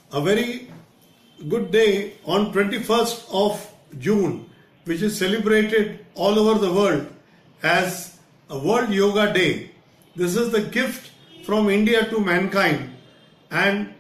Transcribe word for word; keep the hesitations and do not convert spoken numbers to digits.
a very good day on twenty-first of June, which is celebrated all over the world as a World Yoga Day. This is the gift from India to mankind, and